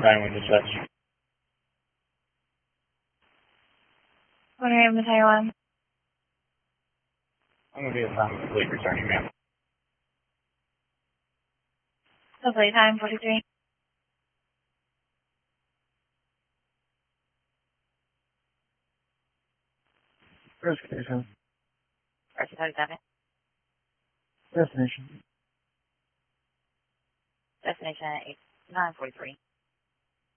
Taiwan dispatch. 1AM to Taiwan. I'm going to be assigned with fleet returning, ma'am. So flight time 43. Verification. Version 37. Destination. Destination 943.